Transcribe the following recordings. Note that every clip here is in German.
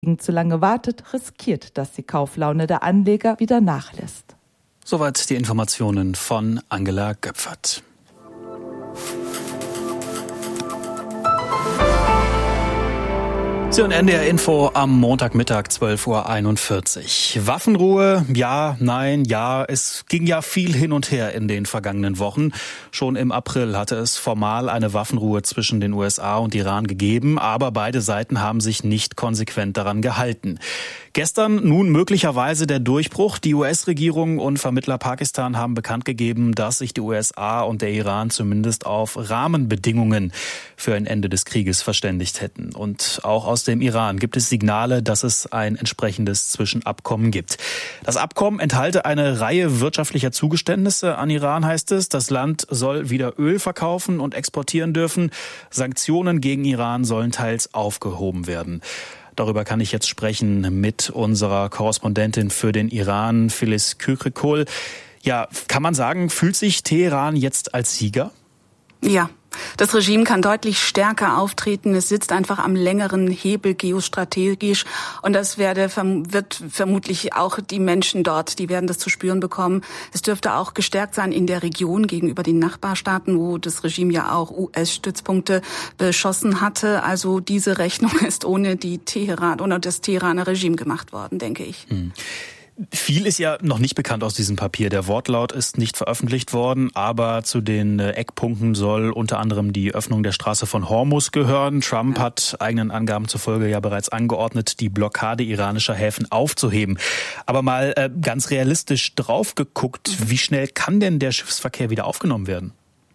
zu lange wartet, riskiert, dass die Kauflaune der Anleger wieder nachlässt. Soweit die Informationen von Angela Göpfert. Sie und NDR Info am Montagmittag 12:41 Uhr. Waffenruhe, ja, nein, ja. Es ging ja viel hin und her in den vergangenen Wochen. Schon im April hatte es formal eine Waffenruhe zwischen den USA und Iran gegeben, aber beide Seiten haben sich nicht konsequent daran gehalten. Gestern nun möglicherweise der Durchbruch. Die US-Regierung und Vermittler Pakistan haben bekannt gegeben, dass sich die USA und der Iran zumindest auf Rahmenbedingungen für ein Ende des Krieges verständigt hätten. Und auch aus dem Iran gibt es Signale, dass es ein entsprechendes Zwischenabkommen gibt. Das Abkommen enthalte eine Reihe wirtschaftlicher Zugeständnisse an Iran, heißt es. Das Land soll wieder Öl verkaufen und exportieren dürfen. Sanktionen gegen Iran sollen teils aufgehoben werden. Darüber kann ich jetzt sprechen mit unserer Korrespondentin für den Iran, Filiz Kükrikol. Ja, kann man sagen, fühlt sich Teheran jetzt als Sieger? Ja. Das Regime kann deutlich stärker auftreten. Es sitzt einfach am längeren Hebel geostrategisch. Und das wird vermutlich auch die Menschen dort, die werden das zu spüren bekommen. Es dürfte auch gestärkt sein in der Region gegenüber den Nachbarstaaten, wo das Regime ja auch US-Stützpunkte beschossen hatte. Also diese Rechnung ist ohne das Teheraner Regime gemacht worden, denke ich. Viel ist ja noch nicht bekannt aus diesem Papier. Der Wortlaut ist nicht veröffentlicht worden, aber zu den Eckpunkten soll unter anderem die Öffnung der Straße von Hormuz gehören. Trump hat eigenen Angaben zufolge ja bereits angeordnet, die Blockade iranischer Häfen aufzuheben. Aber mal ganz realistisch drauf geguckt, wie schnell kann denn der Schiffsverkehr wieder aufgenommen werden?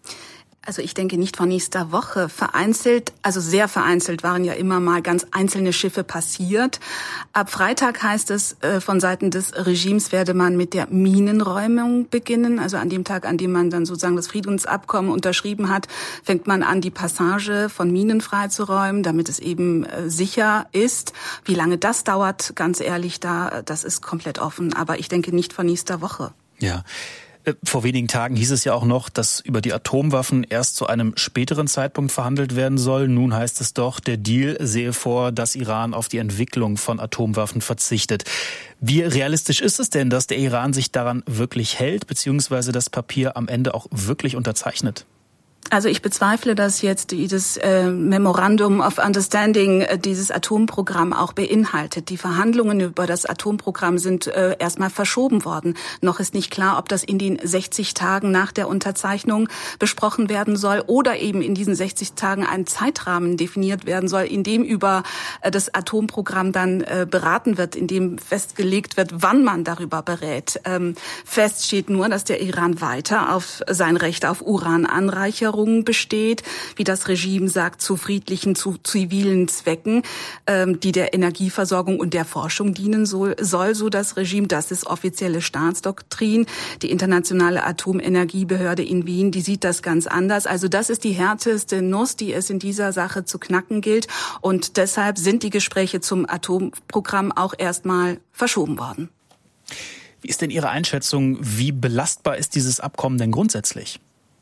Also ich denke nicht von nächster Woche. Vereinzelt, also sehr vereinzelt waren ja immer mal ganz einzelne Schiffe passiert. Ab Freitag heißt es, von Seiten des Regimes werde man mit der Minenräumung beginnen. Also an dem Tag, an dem man dann sozusagen das Friedensabkommen unterschrieben hat, fängt man an, die Passage von Minen freizuräumen, damit es eben sicher ist. Wie lange das dauert, ganz ehrlich, das ist komplett offen. Aber ich denke nicht von nächster Woche. Ja. Vor wenigen Tagen hieß es ja auch noch, dass über die Atomwaffen erst zu einem späteren Zeitpunkt verhandelt werden soll. Nun heißt es doch, der Deal sehe vor, dass Iran auf die Entwicklung von Atomwaffen verzichtet. Wie realistisch ist es denn, dass der Iran sich daran wirklich hält, beziehungsweise das Papier am Ende auch wirklich unterzeichnet? Also ich bezweifle, dass jetzt dieses Memorandum of Understanding dieses Atomprogramm auch beinhaltet. Die Verhandlungen über das Atomprogramm sind erstmal verschoben worden. Noch ist nicht klar, ob das in den 60 Tagen nach der Unterzeichnung besprochen werden soll oder eben in diesen 60 Tagen ein Zeitrahmen definiert werden soll, in dem über das Atomprogramm dann beraten wird, in dem festgelegt wird, wann man darüber berät. Fest steht nur, dass der Iran weiter auf sein Recht auf Urananreicherung besteht, wie das Regime sagt, zu friedlichen, zu zivilen Zwecken, die der Energieversorgung und der Forschung dienen soll, so das Regime. Das ist offizielle Staatsdoktrin. Die Internationale Atomenergiebehörde in Wien, die sieht das ganz anders. Also das ist die härteste Nuss, die es in dieser Sache zu knacken gilt. Und deshalb sind die Gespräche zum Atomprogramm auch erstmal verschoben worden. Wie ist denn Ihre Einschätzung? Wie belastbar ist dieses Abkommen denn grundsätzlich?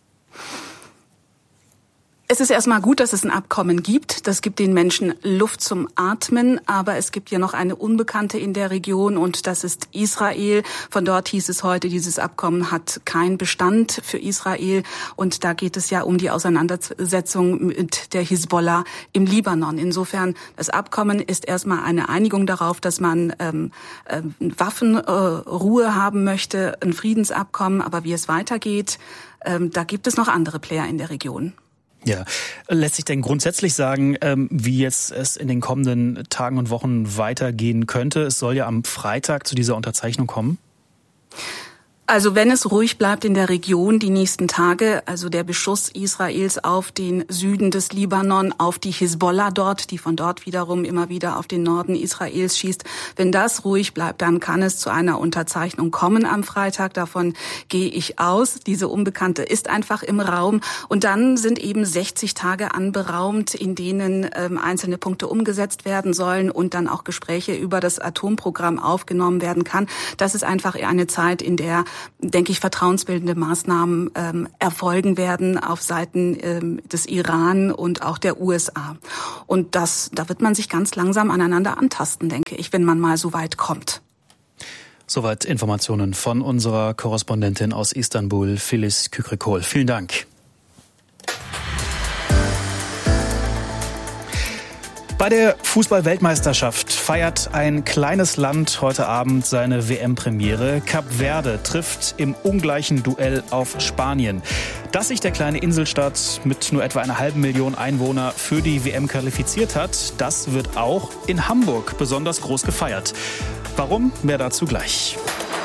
Es ist erstmal gut, dass es ein Abkommen gibt. Das gibt den Menschen Luft zum Atmen. Aber es gibt ja noch eine Unbekannte in der Region und das ist Israel. Von dort hieß es heute, dieses Abkommen hat keinen Bestand für Israel. Und da geht es ja um die Auseinandersetzung mit der Hisbollah im Libanon. Insofern, das Abkommen ist erstmal eine Einigung darauf, dass man Waffenruhe haben möchte, ein Friedensabkommen. Aber wie es weitergeht, da gibt es noch andere Player in der Region. Ja, lässt sich denn grundsätzlich sagen, wie jetzt es in den kommenden Tagen und Wochen weitergehen könnte? Es soll ja am Freitag zu dieser Unterzeichnung kommen. Also wenn es ruhig bleibt in der Region die nächsten Tage, also der Beschuss Israels auf den Süden des Libanon, auf die Hisbollah dort, die von dort wiederum immer wieder auf den Norden Israels schießt, wenn das ruhig bleibt, dann kann es zu einer Unterzeichnung kommen am Freitag. Davon gehe ich aus. Diese Unbekannte ist einfach im Raum. Und dann sind eben 60 Tage anberaumt, in denen einzelne Punkte umgesetzt werden sollen und dann auch Gespräche über das Atomprogramm aufgenommen werden kann. Das ist einfach eine Zeit, in der denke ich, vertrauensbildende Maßnahmen erfolgen werden auf Seiten des Iran und auch der USA. Und da wird man sich ganz langsam aneinander antasten, denke ich, wenn man mal so weit kommt. Soweit Informationen von unserer Korrespondentin aus Istanbul, Filiz Kükrikol. Vielen Dank. Bei der Fußball-Weltmeisterschaft feiert ein kleines Land heute Abend seine WM-Premiere. Kap Verde trifft im ungleichen Duell auf Spanien. Dass sich der kleine Inselstaat mit nur etwa 500.000 Einwohnern für die WM qualifiziert hat, das wird auch in Hamburg besonders groß gefeiert. Warum? Mehr dazu gleich.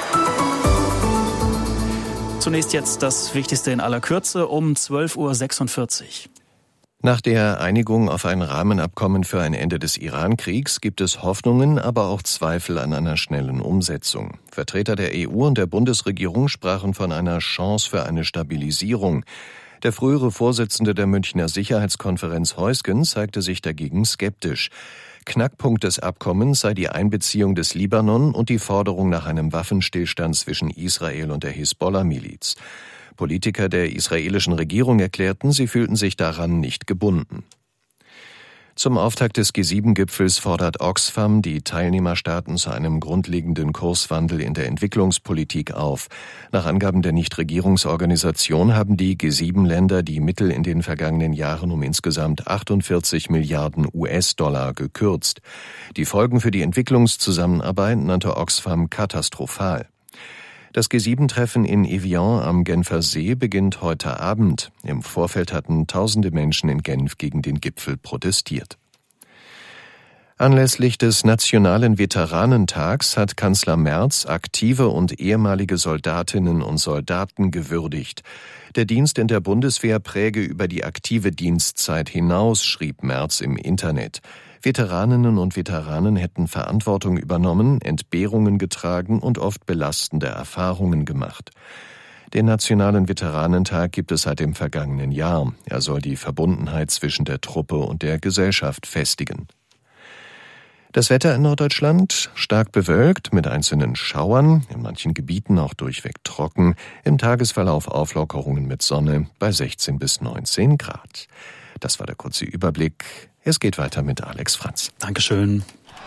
Zunächst jetzt das Wichtigste in aller Kürze um 12.46 Uhr. Nach der Einigung auf ein Rahmenabkommen für ein Ende des Iran-Kriegs gibt es Hoffnungen, aber auch Zweifel an einer schnellen Umsetzung. Vertreter der EU und der Bundesregierung sprachen von einer Chance für eine Stabilisierung. Der frühere Vorsitzende der Münchner Sicherheitskonferenz Heusgen zeigte sich dagegen skeptisch. Knackpunkt des Abkommens sei die Einbeziehung des Libanon und die Forderung nach einem Waffenstillstand zwischen Israel und der Hisbollah-Miliz. Politiker der israelischen Regierung erklärten, sie fühlten sich daran nicht gebunden. Zum Auftakt des G7-Gipfels fordert Oxfam die Teilnehmerstaaten zu einem grundlegenden Kurswandel in der Entwicklungspolitik auf. Nach Angaben der Nichtregierungsorganisation haben die G7-Länder die Mittel in den vergangenen Jahren um insgesamt 48 Milliarden US-Dollar gekürzt. Die Folgen für die Entwicklungszusammenarbeit nannte Oxfam katastrophal. Das G7-Treffen in Evian am Genfer See beginnt heute Abend. Im Vorfeld hatten tausende Menschen in Genf gegen den Gipfel protestiert. Anlässlich des Nationalen Veteranentags hat Kanzler Merz aktive und ehemalige Soldatinnen und Soldaten gewürdigt. Der Dienst in der Bundeswehr präge über die aktive Dienstzeit hinaus, schrieb Merz im Internet. Veteraninnen und Veteranen hätten Verantwortung übernommen, Entbehrungen getragen und oft belastende Erfahrungen gemacht. Den Nationalen Veteranentag gibt es seit dem vergangenen Jahr. Er soll die Verbundenheit zwischen der Truppe und der Gesellschaft festigen. Das Wetter in Norddeutschland stark bewölkt mit einzelnen Schauern, in manchen Gebieten auch durchweg trocken, im Tagesverlauf Auflockerungen mit Sonne bei 16 bis 19 Grad. Das war der kurze Überblick. Es geht weiter mit Alex Franz. Dankeschön.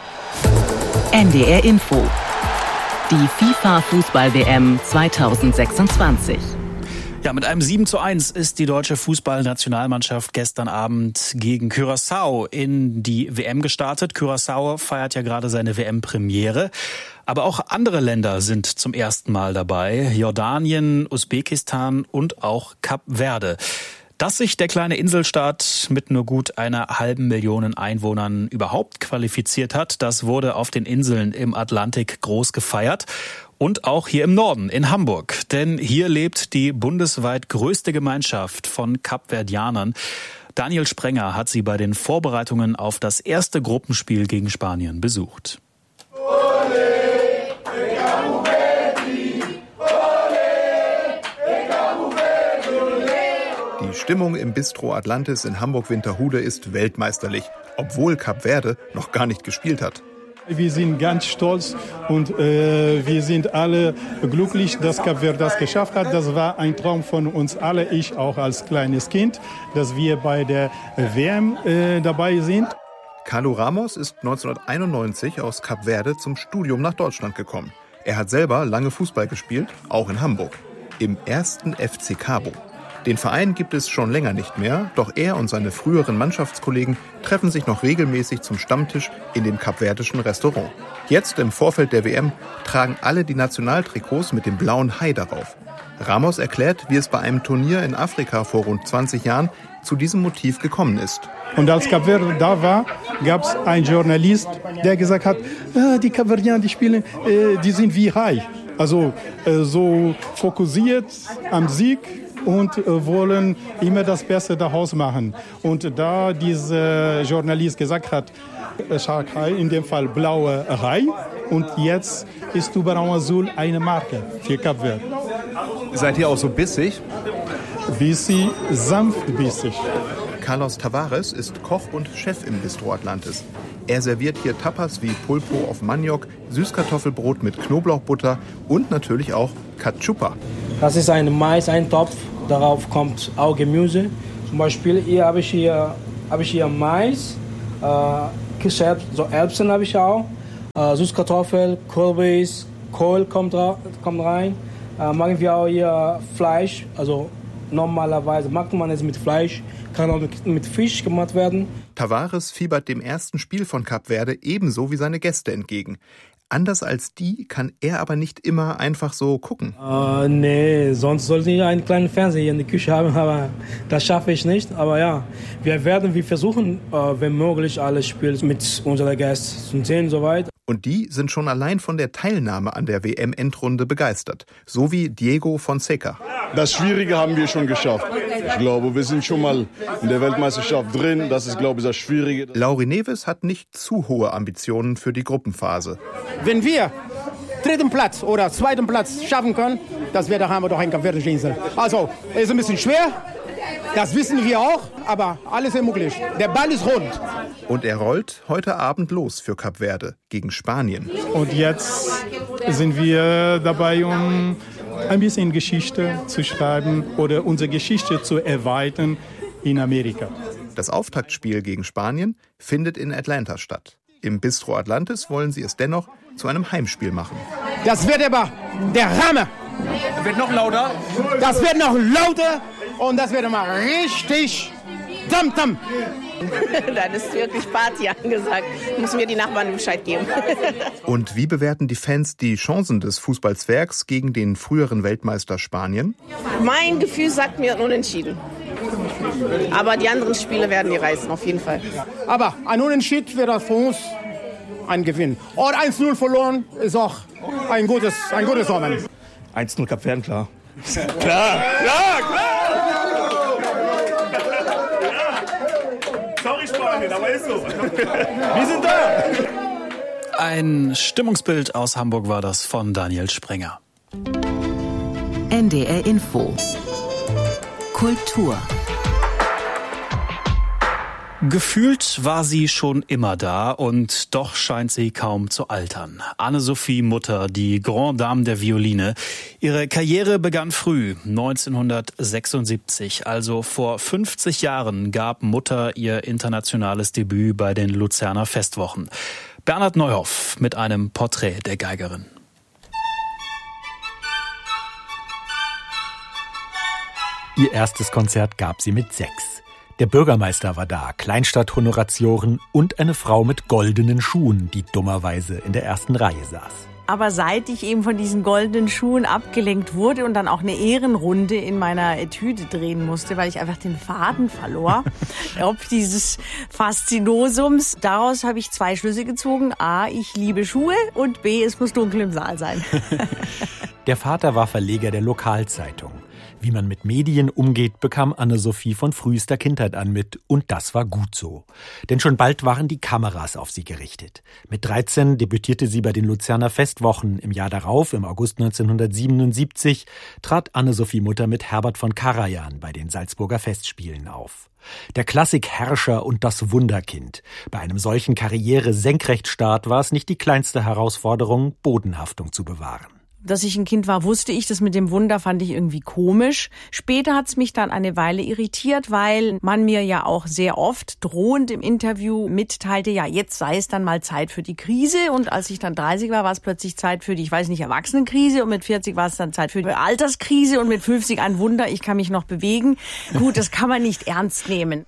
NDR Info. Die FIFA-Fußball-WM 2026. Ja, mit einem 7:1 ist die deutsche Fußballnationalmannschaft gestern Abend gegen Curaçao in die WM gestartet. Curaçao feiert ja gerade seine WM-Premiere. Aber auch andere Länder sind zum ersten Mal dabei. Jordanien, Usbekistan und auch Kap Verde. Dass sich der kleine Inselstaat mit nur gut 500.000 Einwohnern überhaupt qualifiziert hat, das wurde auf den Inseln im Atlantik groß gefeiert. Und auch hier im Norden, in Hamburg. Denn hier lebt die bundesweit größte Gemeinschaft von Kapverdianern. Daniel Sprenger hat sie bei den Vorbereitungen auf das erste Gruppenspiel gegen Spanien besucht. Die Stimmung im Bistro Atlantis in Hamburg-Winterhude ist weltmeisterlich, obwohl Kap Verde noch gar nicht gespielt hat. Wir sind ganz stolz und wir sind alle glücklich, dass Kap Verde das geschafft hat. Das war ein Traum von uns alle, ich auch als kleines Kind, dass wir bei der WM dabei sind. Carlo Ramos ist 1991 aus Kap Verde zum Studium nach Deutschland gekommen. Er hat selber lange Fußball gespielt, auch in Hamburg, im ersten FC Cabo. Den Verein gibt es schon länger nicht mehr, doch er und seine früheren Mannschaftskollegen treffen sich noch regelmäßig zum Stammtisch in dem kapverdischen Restaurant. Jetzt im Vorfeld der WM tragen alle die Nationaltrikots mit dem blauen Hai darauf. Ramos erklärt, wie es bei einem Turnier in Afrika vor rund 20 Jahren zu diesem Motiv gekommen ist. Und als Kap Verde da war, gab es einen Journalist, der gesagt hat, die Kapverdianer, die spielen, die sind wie Hai. Also so fokussiert am Sieg und wollen immer das Beste daraus machen. Und da dieser Journalist gesagt hat, Shark Hai, in dem Fall blaue Hai, und jetzt ist Tubarão Azul eine Marke für Kap Verde. Seid ihr auch so bissig? Bissig, sanft bissig. Carlos Tavares ist Koch und Chef im Bistro Atlantis. Er serviert hier Tapas wie Pulpo auf Maniok, Süßkartoffelbrot mit Knoblauchbutter und natürlich auch Cachupa. Das ist ein Mais-Eintopf, darauf kommt auch Gemüse. Zum Beispiel hier habe ich hier Mais, so Erbsen habe ich auch, Süßkartoffel, Kürbis, Kohl kommt rein. Machen wir auch hier Fleisch, also normalerweise macht man es mit Fleisch, kann auch mit Fisch gemacht werden. Tavares fiebert dem ersten Spiel von Kap Verde ebenso wie seine Gäste entgegen. Anders als die kann er aber nicht immer einfach so gucken. Nee, sonst sollte ich einen kleinen Fernseher hier in der Küche haben, aber das schaffe ich nicht. Aber ja, wir versuchen, wenn möglich, alles Spiele mit unseren Gästen zu sehen, soweit. Und die sind schon allein von der Teilnahme an der WM-Endrunde begeistert. So wie Diego Fonseca. Das Schwierige haben wir schon geschafft. Ich glaube, wir sind schon mal in der Weltmeisterschaft drin. Das ist, glaube ich, das Schwierige. Lauri Neves hat nicht zu hohe Ambitionen für die Gruppenphase. Wenn wir dritten Platz oder zweiten Platz schaffen können, das wäre, da haben wir doch ein Kap Verde Insel. Also, ist ein bisschen schwer. Das wissen wir auch, aber alles ist möglich. Der Ball ist rund. Und er rollt heute Abend los für Kap Verde gegen Spanien. Und jetzt sind wir dabei, um ein bisschen Geschichte zu schreiben oder unsere Geschichte zu erweitern in Amerika. Das Auftaktspiel gegen Spanien findet in Atlanta statt. Im Bistro Atlantis wollen sie es dennoch zu einem Heimspiel machen. Das wird aber der Hammer. Wird noch lauter? Das wird noch lauter und das wird mal richtig Tam-Tam. Dann ist wirklich Party angesagt. Müssen wir die Nachbarn Bescheid geben. Und wie bewerten die Fans die Chancen des Fußballzwergs gegen den früheren Weltmeister Spanien? Mein Gefühl sagt mir unentschieden. Aber die anderen Spiele werden die reißen, auf jeden Fall. Aber ein Unentschieden wäre für uns ein Gewinn. Und 1-0 verloren ist auch ein gutes Omen. 1-0 Kap Verde, klar. Klar. Sorry Spanien, aber ist so. Wir sind da. Ein Stimmungsbild aus Hamburg war das von Daniel Sprenger. NDR Info. Kultur. Gefühlt war sie schon immer da und doch scheint sie kaum zu altern. Anne-Sophie Mutter, die Grande Dame der Violine. Ihre Karriere begann früh, 1976, also vor 50 Jahren, gab Mutter ihr internationales Debüt bei den Luzerner Festwochen. Bernhard Neuhoff mit einem Porträt der Geigerin. Ihr erstes Konzert gab sie mit 6. Der Bürgermeister war da, Kleinstadt-Honoratioren und eine Frau mit goldenen Schuhen, die dummerweise in der ersten Reihe saß. Aber seit ich eben von diesen goldenen Schuhen abgelenkt wurde und dann auch eine Ehrenrunde in meiner Etüde drehen musste, weil ich einfach den Faden verlor, ob dieses Faszinosums, daraus habe ich 2 Schlüsse gezogen. A, ich liebe Schuhe und B, es muss dunkel im Saal sein. Der Vater war Verleger der Lokalzeitung. Wie man mit Medien umgeht, bekam Anne-Sophie von frühester Kindheit an mit. Und das war gut so. Denn schon bald waren die Kameras auf sie gerichtet. Mit 13 debütierte sie bei den Luzerner Festwochen. Im Jahr darauf, im August 1977, trat Anne-Sophie Mutter mit Herbert von Karajan bei den Salzburger Festspielen auf. Der Klassikherrscher und das Wunderkind. Bei einem solchen Karriere-Senkrechtstart war es nicht die kleinste Herausforderung, Bodenhaftung zu bewahren. Dass ich ein Kind war, wusste ich. Das mit dem Wunder fand ich irgendwie komisch. Später hat es mich dann eine Weile irritiert, weil man mir ja auch sehr oft drohend im Interview mitteilte, ja, jetzt sei es dann mal Zeit für die Krise. Und als ich dann 30 war, war es plötzlich Zeit für die, Erwachsenenkrise. Und mit 40 war es dann Zeit für die Alterskrise. Und mit 50 ein Wunder, ich kann mich noch bewegen. Gut, das kann man nicht ernst nehmen.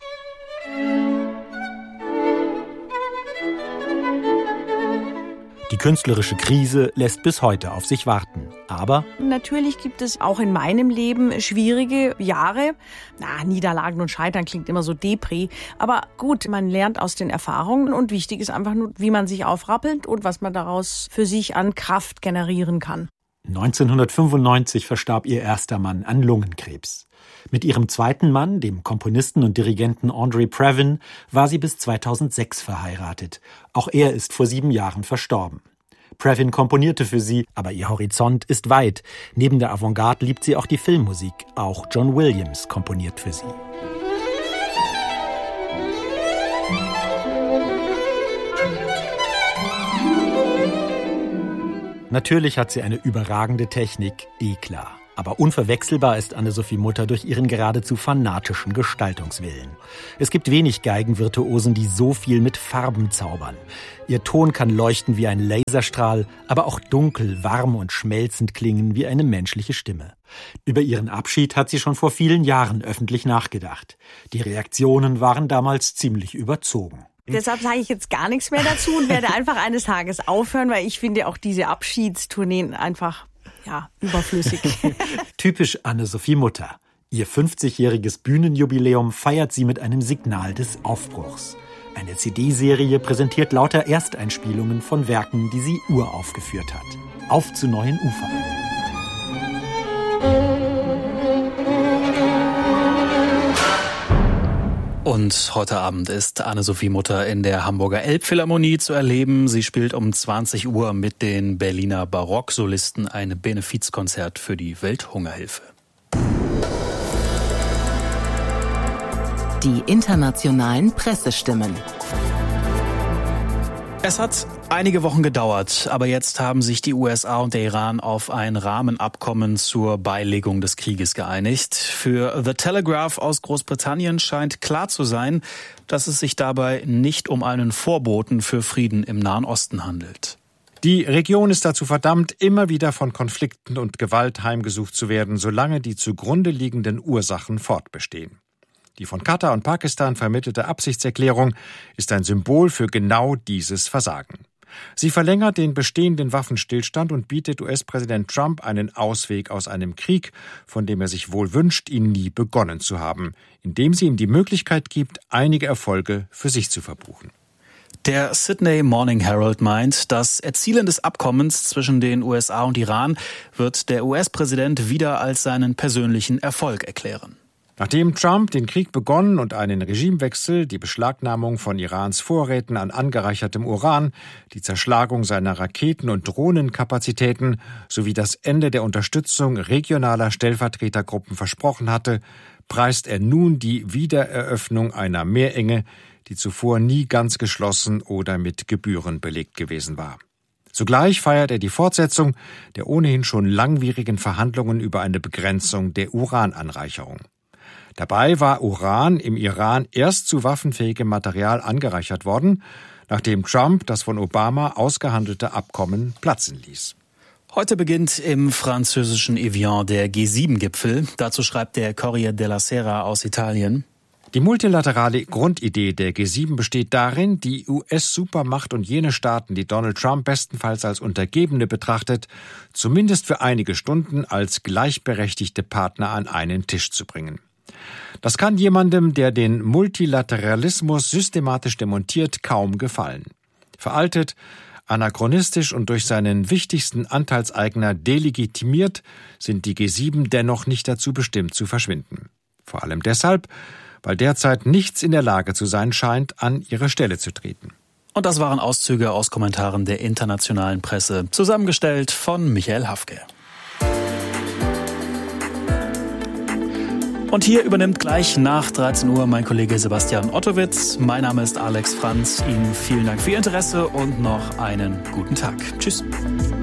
Die künstlerische Krise lässt bis heute auf sich warten. Aber natürlich gibt es auch in meinem Leben schwierige Jahre. Niederlagen und Scheitern klingt immer so Depri. Aber gut, man lernt aus den Erfahrungen und wichtig ist einfach nur, wie man sich aufrappelt und was man daraus für sich an Kraft generieren kann. 1995 verstarb ihr erster Mann an Lungenkrebs. Mit ihrem zweiten Mann, dem Komponisten und Dirigenten Andre Previn, war sie bis 2006 verheiratet. Auch er ist vor 7 Jahren verstorben. Previn komponierte für sie, aber ihr Horizont ist weit. Neben der Avantgarde liebt sie auch die Filmmusik. Auch John Williams komponiert für sie. Natürlich hat sie eine überragende Technik, klar. Aber unverwechselbar ist Anne-Sophie Mutter durch ihren geradezu fanatischen Gestaltungswillen. Es gibt wenig Geigenvirtuosen, die so viel mit Farben zaubern. Ihr Ton kann leuchten wie ein Laserstrahl, aber auch dunkel, warm und schmelzend klingen wie eine menschliche Stimme. Über ihren Abschied hat sie schon vor vielen Jahren öffentlich nachgedacht. Die Reaktionen waren damals ziemlich überzogen. Deshalb sage ich jetzt gar nichts mehr dazu und werde einfach eines Tages aufhören, weil ich finde auch diese Abschiedstourneen einfach überflüssig. Typisch Anne-Sophie Mutter. Ihr 50-jähriges Bühnenjubiläum feiert sie mit einem Signal des Aufbruchs. Eine CD-Serie präsentiert lauter Ersteinspielungen von Werken, die sie uraufgeführt hat. Auf zu neuen Ufern. Und heute Abend ist Anne-Sophie Mutter in der Hamburger Elbphilharmonie zu erleben. Sie spielt um 20 Uhr mit den Berliner Barocksolisten ein Benefizkonzert für die Welthungerhilfe. Die internationalen Pressestimmen. Es hat einige Wochen gedauert, aber jetzt haben sich die USA und der Iran auf ein Rahmenabkommen zur Beilegung des Krieges geeinigt. Für The Telegraph aus Großbritannien scheint klar zu sein, dass es sich dabei nicht um einen Vorboten für Frieden im Nahen Osten handelt. Die Region ist dazu verdammt, immer wieder von Konflikten und Gewalt heimgesucht zu werden, solange die zugrunde liegenden Ursachen fortbestehen. Die von Katar und Pakistan vermittelte Absichtserklärung ist ein Symbol für genau dieses Versagen. Sie verlängert den bestehenden Waffenstillstand und bietet US-Präsident Trump einen Ausweg aus einem Krieg, von dem er sich wohl wünscht, ihn nie begonnen zu haben, indem sie ihm die Möglichkeit gibt, einige Erfolge für sich zu verbuchen. Der Sydney Morning Herald meint, das Erzielen des Abkommens zwischen den USA und Iran wird der US-Präsident wieder als seinen persönlichen Erfolg erklären. Nachdem Trump den Krieg begonnen und einen Regimewechsel, die Beschlagnahmung von Irans Vorräten an angereichertem Uran, die Zerschlagung seiner Raketen- und Drohnenkapazitäten sowie das Ende der Unterstützung regionaler Stellvertretergruppen versprochen hatte, preist er nun die Wiedereröffnung einer Meerenge, die zuvor nie ganz geschlossen oder mit Gebühren belegt gewesen war. Zugleich feiert er die Fortsetzung der ohnehin schon langwierigen Verhandlungen über eine Begrenzung der Urananreicherung. Dabei war Uran im Iran erst zu waffenfähigem Material angereichert worden, nachdem Trump das von Obama ausgehandelte Abkommen platzen ließ. Heute beginnt im französischen Evian der G7-Gipfel. Dazu schreibt der Corriere della Sera aus Italien: Die multilaterale Grundidee der G7 besteht darin, die US-Supermacht und jene Staaten, die Donald Trump bestenfalls als Untergebene betrachtet, zumindest für einige Stunden als gleichberechtigte Partner an einen Tisch zu bringen. Das kann jemandem, der den Multilateralismus systematisch demontiert, kaum gefallen. Veraltet, anachronistisch und durch seinen wichtigsten Anteilseigner delegitimiert, sind die G7 dennoch nicht dazu bestimmt zu verschwinden. Vor allem deshalb, weil derzeit nichts in der Lage zu sein scheint, an ihre Stelle zu treten. Und das waren Auszüge aus Kommentaren der internationalen Presse, zusammengestellt von Michael Hafke. Und hier übernimmt gleich nach 13 Uhr mein Kollege Sebastian Ottowitz. Mein Name ist Alex Franz. Ihnen vielen Dank für Ihr Interesse und noch einen guten Tag. Tschüss.